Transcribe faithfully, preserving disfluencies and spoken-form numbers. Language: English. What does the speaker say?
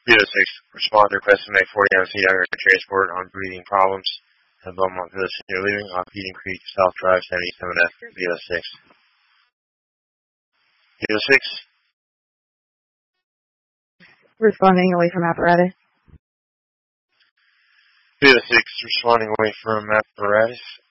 Video six. Respond to request to make forty hours seat under transport on breathing problems. At Beaumont Village Senior Living off Eden Creek, South Drive, seventy-seven F. Video six. Video six. Responding away from apparatus. Video six. Responding away from apparatus.